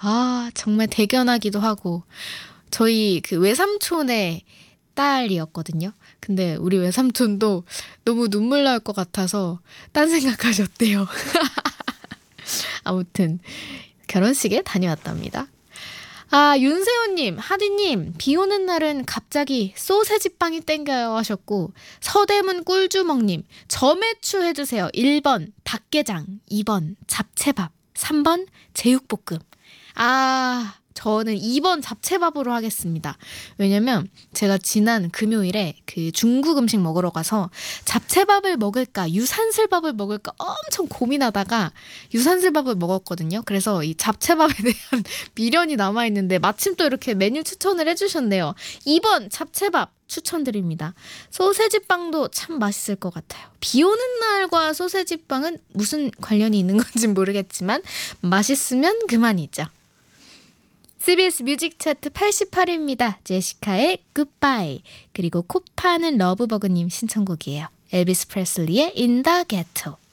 아, 정말 대견하기도 하고. 저희 그 외삼촌의 딸이었거든요. 근데 우리 외삼촌도 너무 눈물 날 것 같아서 딴 생각하셨대요. 아무튼 결혼식에 다녀왔답니다. 아, 윤세호님, 하디님, 비 오는 날은 갑자기 소세지빵이 땡겨요 하셨고, 서대문 꿀주먹님, 점액추 해주세요. 1번 닭게장, 2번 잡채밥, 3번 제육볶음. 아, 저는 2번 잡채밥으로 하겠습니다. 왜냐면 제가 지난 금요일에 그 중국 음식 먹으러 가서 잡채밥을 먹을까 유산슬밥을 먹을까 엄청 고민하다가 유산슬밥을 먹었거든요. 그래서 이 잡채밥에 대한 미련이 남아있는데 마침 또 이렇게 메뉴 추천을 해주셨네요. 2번 잡채밥 추천드립니다. 소세지빵도 참 맛있을 것 같아요. 비 오는 날과 소세지빵은 무슨 관련이 있는 건지 모르겠지만 맛있으면 그만이죠. CBS 뮤직 차트 88위입니다. 제시카의 굿바이, 그리고 코파는 러브버그님 신청곡이에요. 엘비스 프레슬리의 In the Ghetto.